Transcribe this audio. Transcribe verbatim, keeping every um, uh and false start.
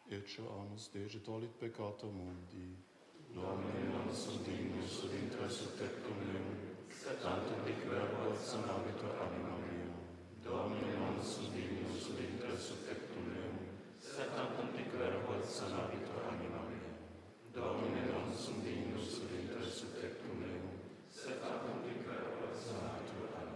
et ce annus dege tolit peccata mundi. Domine nostrum